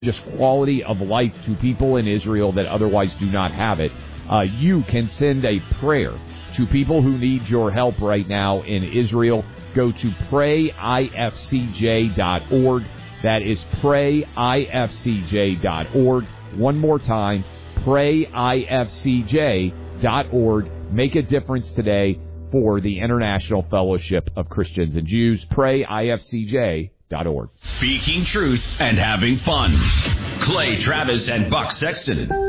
just quality of life to people in Israel that otherwise do not have it. You can send a prayer to people who need your help right now in Israel. Go to prayifcj.org. That is prayifcj.org. One more time, prayifcj.org. Make a difference today for the International Fellowship of Christians and Jews. Prayifcj.org. Speaking truth and having fun. Clay Travis and Buck Sexton.